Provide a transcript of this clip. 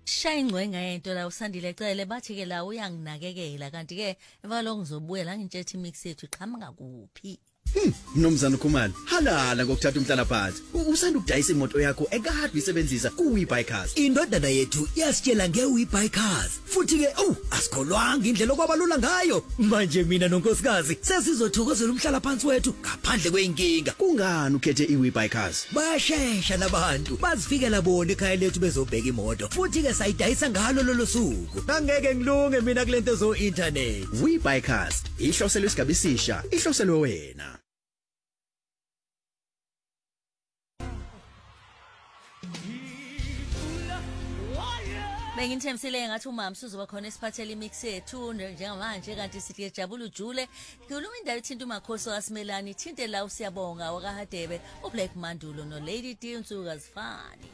Shayingwe ngento la usandile cele bathi ke la uyanginakekela kanti ke evalo ngizobuyela ngitshethi mix yethu iqhamuka kuphi. Mnomzana Khumalo, halala ngokuthatha umhlalaphansi. Usanda ukudayisa imoto yakho ekade uyisebenzisa kuWeBuyCars. Indodana yethu yasitshela ngeWeBuyCars. Futhi ke asikholwanga indlela okwabalula ngayo. Manje mina nonkosikazi sesizothokozela umhlalaphansi wethu ngaphandle kweinkinga. Kungani ukhethe iWeBuyCars? Bayashesha labantu. Bazifikela bona ekhaya lethu bezobheka imoto. Futhi ke sayidayisa ngalo lolo suku. Angeke ngilunge mina kulento zo internet. WeBuyCars, ihloselwe isigaba esisha, ihloselwe wena. Bengithemsile ngathi umama uzoba khona esiphathele imix yethu njengamanje kanti sithi Jabula uJule kuluma indawo ethinta uMakhosi kaSimelani ithinte la usiyabonga wakahadebe uBlack Mandulo noLady D Nsuku azifani.